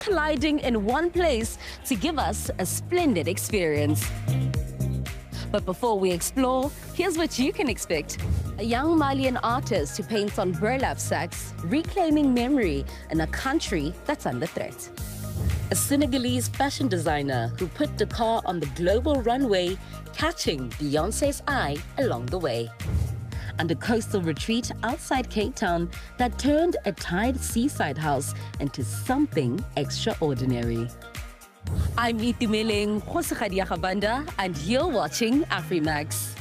colliding in one place to give us a splendid experience. But before we explore, here's what you can expect. A young Malian artist who paints on burlap sacks, reclaiming memory in a country that's under threat. A Senegalese fashion designer who put Dakar on the global runway, catching Beyoncé's eye along the way. And a coastal retreat outside Cape Town that turned a tired seaside house into something extraordinary. I'm Itumeleng Khosikhadia Khabanda, and you're watching Afrimax.